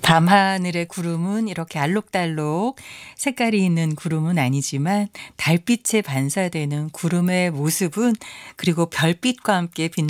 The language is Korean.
밤하늘의 구름은 이렇게 알록달록 색깔이 있는 구름은 아니지만 달빛에 반사되는 구름의 모습은 그리고 별빛과 함께 빛